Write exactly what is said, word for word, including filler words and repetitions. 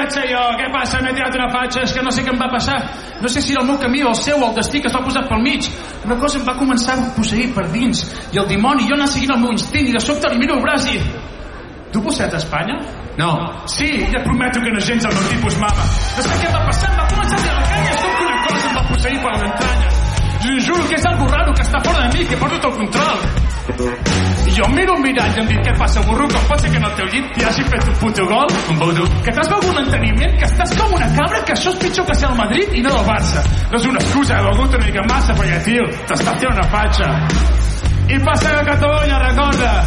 vaig ser jo. Què passa? M'he tirat una fatxa. És que no sé què em va passar. No sé si era el meu camí o el seu o el destí que es va posar pel mig. Una cosa em va començar a posseir per dins. I el dimoni, jo anar seguint el meu instint, i de sobte li miro el braç i... Tu posset a Espanya? No. Sí, ja et prometo que no és gens el meu tipus, mama. No sé què va passar, em va començar a tirar la canya. És com que una cosa em va posseir per les entranyes. Jo juro que és algo raro, que està fora de mi, que porto tot el control. I jo em miro al mirall i em dic, què passa, burro? Com pot ser que en el teu llit hi hagi fet un puto gol? Un puto. Que t'has begut manteniment, que estàs com una cabra, que això és pitjor que ser el Madrid i no del Barça. No és una excusa, he begut una mica massa, perquè, tio, t'estàs tirant una fatxa. I passa a Catalunya, recorda.